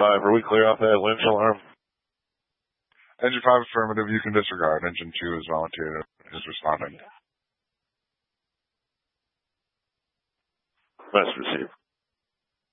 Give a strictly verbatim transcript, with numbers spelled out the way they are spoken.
five, are we clear off that winch alarm? Engine five affirmative, you can disregard. Engine two is volunteer, is responding. Must receive.